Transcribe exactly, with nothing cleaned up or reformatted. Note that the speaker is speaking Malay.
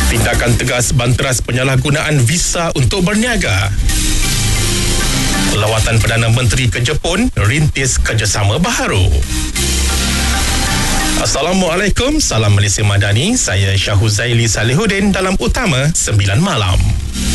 Tindakan tegas banteras penyalahgunaan visa untuk berniaga. Lawatan Perdana Menteri ke Jepun rintis kerjasama baharu. Assalamualaikum, salam Malaysia Madani. Saya Syahuzaili Salihuddin dalam Utama sembilan Malam.